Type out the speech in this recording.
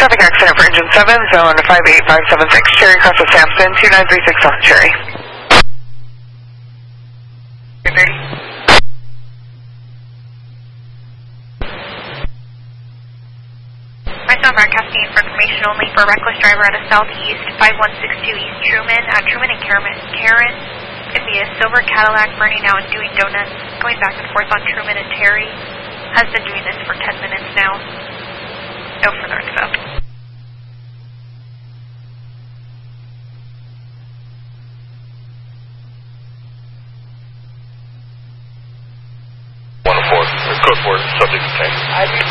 traffic accident for engine 7, zone 58576, Cherry across the Sampson, 2936 on Cherry. 30. Right now, broadcasting for information only for a reckless driver out of southeast, 5162 East Truman. Truman and Karen. Could be a silver Cadillac burning out and doing donuts, going back and forth on Truman and Terry. Has been doing this for 10 minutes now. No further info. Code 4, subject detained.